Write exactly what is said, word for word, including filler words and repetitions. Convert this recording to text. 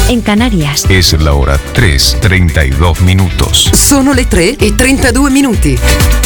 en Canarias. Es la hora tres, treinta y dos minutos. Sono le tre e trentadue minuti.